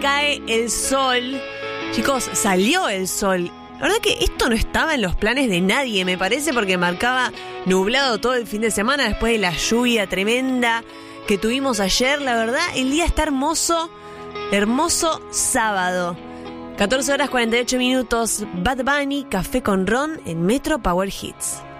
cae el sol. Chicos, salió el sol. La verdad que esto no estaba en los planes de nadie, me parece, porque marcaba nublado todo el fin de semana después de la lluvia tremenda que tuvimos ayer. La verdad, el día está hermoso, hermoso sábado. 14 horas 48 minutos, Bad Bunny, Café con Ron en Metro Power Hits.